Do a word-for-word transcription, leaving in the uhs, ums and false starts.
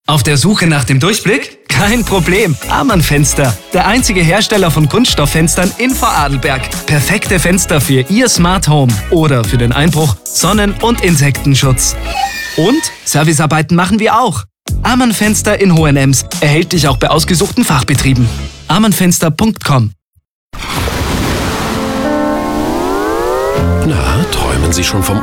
Auf der Suche nach dem Durchblick? Kein Problem. Amann Fenster. Der einzige Hersteller von Kunststofffenstern in Vorarlberg. Perfekte Fenster für Ihr Smart Home. Oder für den Einbruch, Sonnen- und Insektenschutz. Und Servicearbeiten machen wir auch. Amann Fenster in Hohenems. Erhältlich auch bei ausgesuchten Fachbetrieben. amannfenster punkt com. Na, träumen Sie schon vom